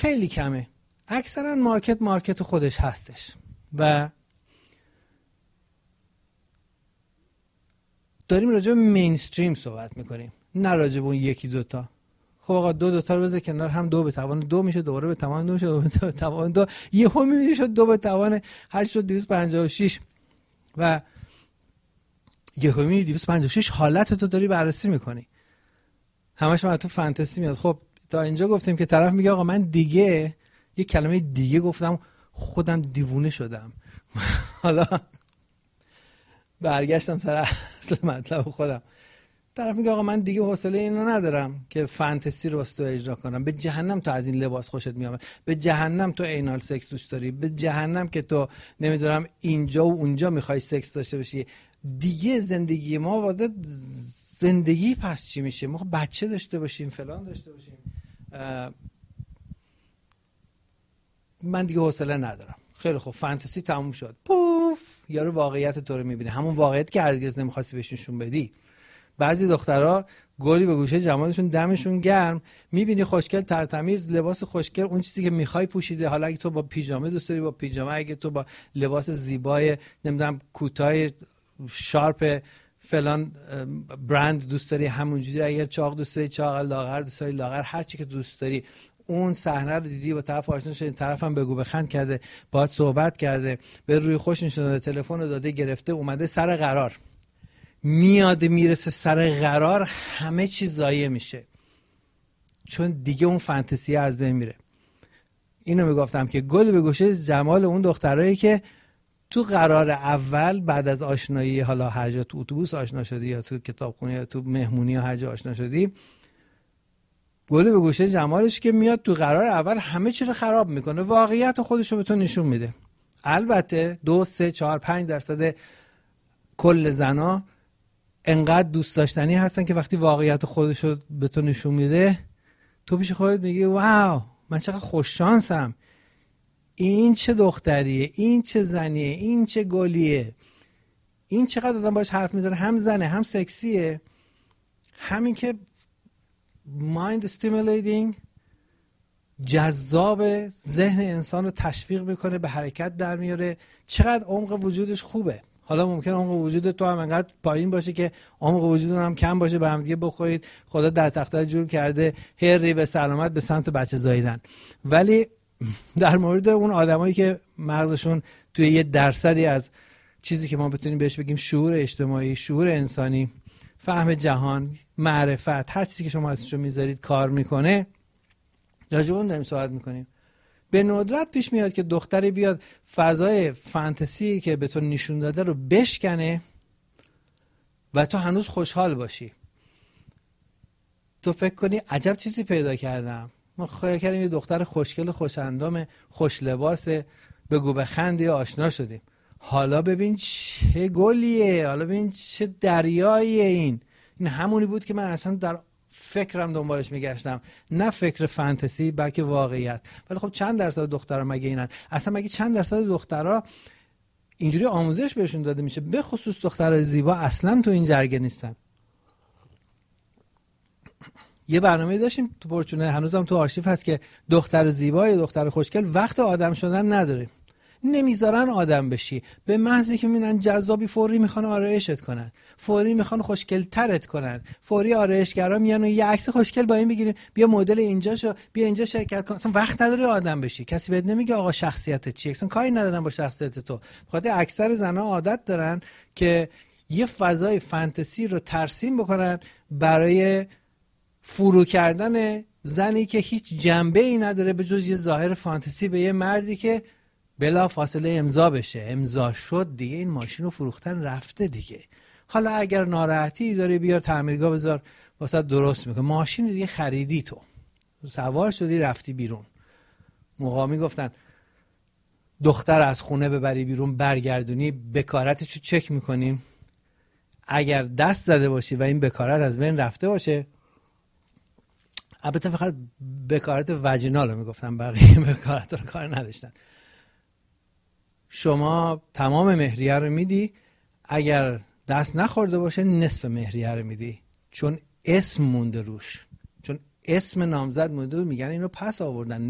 خیلی کمه. اکثرا مارکت خودش هستش و داریم راجع به مینستریم صحبت میکنیم، نه راجع به اون یکی دوتا. خب آقا دو تا رو بذار کنار هم، 2 به توان 2 میشه، دوباره به توان 2 میشه، 2 به توان 2، یهو میبینی شد 2 به توان 8 شد 256 و یهو میبینی 256 حالت تو داری بررسی میکنی. همش من تو فانتزی میاد. خب تا اینجا گفتیم که طرف میگه آقا من دیگه یه کلمه دیگه گفتم خودم دیوونه شدم. حالا برگشتم سر اصل مطلب خودم. طرف میگه آقا من دیگه حوصله اینو ندارم که فانتزی رو واسه تو اجرا کنم. به جهنم تو از این لباس خوشت میاد، به جهنم تو اینال سکس دوست داری، به جهنم که تو نمیدونم اینجا و اونجا میخوای سکس داشته باشی. دیگه زندگی ما واسه زندگی پس چی میشه؟ ما بچه داشته باشیم، فلان داشته باشیم. من دیگه حوصله ندارم. خیلی خوب، فانتزی تموم شد. پوف، یارو واقعیت تو رو میبینه، همون واقعیت که هرگز نمیخواستی بهشون بدی. بعضی دخترها گلی به گوشه جمالشون، دمشون گرم، میبینی خوشگل ترتمیز، لباس خوشگل، اون چیزی که میخوای پوشیده. حالا اگه تو با پیژامه دوست داری با پیژامه، اگه تو با لباس زیبای نمیدونم کوتاه شارپ فلان برند دوست داری همونجوری، اگر چاق دوست داری چاق، لاغر دوست داری لاغر، هر چی که دوست داری. اون صحنه رو دیدی، با طرف آشنا شدی، طرفم بگو بخند کرده، باهات صحبت کرده، به روی خوش نشون، تلفن رو داده گرفته، اومده سر قرار. میاد میرسه سر قرار، همه چیز ضایع میشه، چون دیگه اون فانتزی از بین میره. اینو میگفتم که گل به گوشه جمال اون دخترایی که تو قرار اول بعد از آشنایی، حالا هر جا تو اتوبوس آشنا شدی یا تو کتابخونه یا تو مهمونی یا هر جا آشنا شدی، گل به گوشه جمالش که میاد تو قرار اول همه چی رو خراب میکنه، واقعیت خودش رو به تو نشون میده. البته 2 3 4 5% کل زنا انقدر دوست داشتنی هستن که وقتی واقعیت خودش رو به تو نشون میده، تو پیش خودت میگی واو من چقدر خوش شانسم، این چه دختریه، این چه زنیه، این چه گلیه، این چقدر آدم باش حرف میزنه، هم زنه هم سکسیه. همین که مایند استیمولیتینگ، جذاب، ذهن انسان رو تشویق میکنه، به حرکت در میاره، چقدر عمق وجودش خوبه. حالا ممکنه عمق وجود تو هم انقدر پایین باشه که عمق وجود هم کم باشه، به هم دیگه بخورید، خدا در تخته جور کرده هری به سلامت به سمت بچه زاییدن. ولی در مورد اون آدمایی که مغزشون توی 1% از چیزی که ما بتونیم بهش بگیم شعور اجتماعی، شعور انسانی، فهم جهان، معرفت، هر چیزی که شما ازشون میذارید کار میکنه، راجع به اون داریم صحبت میکنیم. به ندرت پیش میاد که دختری بیاد فضای فانتزی که به تو نشون داده رو بشکنه و تو هنوز خوشحال باشی. تو فکر کنی عجب چیزی پیدا کردم، ما خواهی کردیم یه دختر خوشگل خوش‌اندام خوش لباس بگو بخندی آشنا شدیم، حالا ببین چه گلیه، حالا ببین چه دریاییه. این همونی بود که من اصلا در فکرم دنبالش میگشتم، نه فکر فانتزی بلکه واقعیت. ولی خب چند درصد دخترها مگه اینن؟ اصلا مگه چند درصد دخترها اینجوری آموزش بهشون داده میشه؟ به خصوص دخترای زیبا اصلا تو این جرگه نیستن. یه برنامه داشتیم تو پرچونه، هنوزم تو آرشیو هست، که دختر زیبا یا دختر خوشگل وقت آدم شدن نداره، نمیذارن آدم بشی، به محضی که میبینن جذابی فوری میخوان آرایشت کنن، فوری میخوان خوشگل ترت کنن، فوری آرایشگرا میان و یه عکس خوشگل با این بگیریم، بیا مدل اینجا شو، بیا اینجا شرکت کن. اصلا وقت نداری آدم بشی، کسی بهت نمیگه آقا شخصیتت چیه، اصلا کاری ندارن با شخصیت تو. بخاطر اکثر زنا عادت دارن که یه فضای فانتزی رو ترسیم بکنن برای فرو کردن زنی که هیچ جنبه‌ای نداره به جز یه ظاهر فانتزی به یه مردی که بلا فاصله امضا بشه. امضا شد دیگه، این ماشین رو فروختن رفته دیگه. حالا اگر ناراحتی داری بیار تعمیرگاه بذار واسه درست میکنه. ماشین دیگه خریدی، تو سوار شدی رفتی بیرون. مقامی گفتن دختر از خونه ببری بیرون برگردونی بکارتشو چک میکنیم، اگر دست زده باشی و این بکارت از بین رفته باشه، البته فقط بکارت وجینال رو میگفتن، بقیه بکارت رو کار نداشتن. شما تمام مهریه رو میدی، اگر دست نخورده باشه نصف مهریه رو میدی، چون اسم مونده روش، چون اسم نامزد مونده، میگن اینو پس آوردن.